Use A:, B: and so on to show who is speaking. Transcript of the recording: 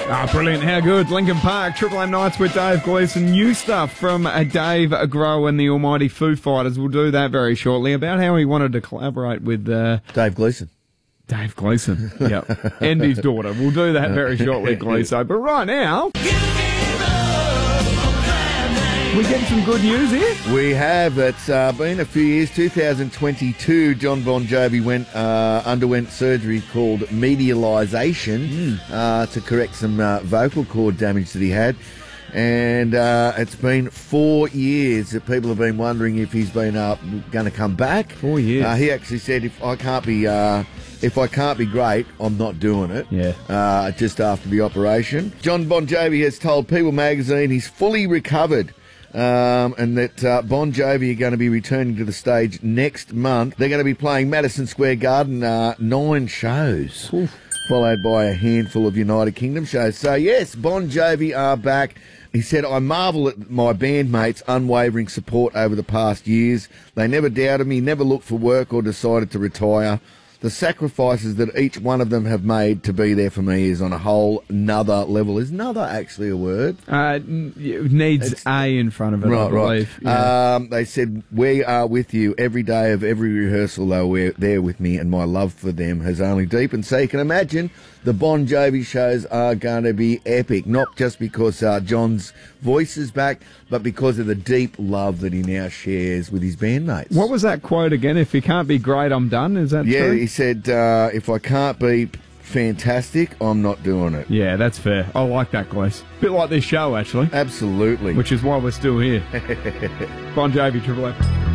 A: Ah, brilliant. How good. Linkin Park, Triple M Nights with Dave Gleeson. New stuff from Dave Grohl and the almighty Foo Fighters. We'll do that very shortly. About how he wanted to collaborate with...
B: Dave Gleeson.
A: Dave Gleeson, yep. And his daughter. We'll do that very shortly, Gleeson. But right now... we getting some good news here?
B: We have. It's been a few years. 2022, John Bon Jovi underwent surgery called medialisation to correct some vocal cord damage that he had. And it's been 4 years that people have been wondering if he's been going to come back.
A: 4 years.
B: He actually said, if I can't be great, I'm not doing it.
A: Yeah.
B: Just after the operation. John Bon Jovi has told People magazine he's fully recovered. And that Bon Jovi are going to be returning to the stage next month. They're going to be playing Madison Square Garden 9 shows, followed by a handful of United Kingdom shows. So, yes, Bon Jovi are back. He said, I marvel at my bandmates' unwavering support over the past years. They never doubted me, never looked for work or decided to retire. The sacrifices that each one of them have made to be there for me is on a whole nother level. Is "nother" actually a word?
A: It needs A in front of it, I believe.
B: Right.
A: Yeah.
B: They said, we are with you every day of every rehearsal. They were there with me, and my love for them has only deepened. So you can imagine the Bon Jovi shows are going to be epic, not just because John's voice is back, but because of the deep love that he now shares with his bandmates.
A: What was that quote again? If you can't be great, I'm done. Is that true?
B: Yeah, he said, if I can't be fantastic, I'm not doing it.
A: Yeah, that's fair. I like that, Glees. Bit like this show, actually.
B: Absolutely.
A: Which is why we're still here. Bon Jovi, Triple M.